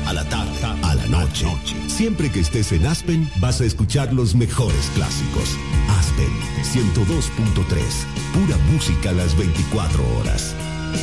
a la tarde, a la noche. Siempre que estés en Aspen, vas a escuchar los mejores clásicos. Aspen 102.3, pura música a las 24 horas.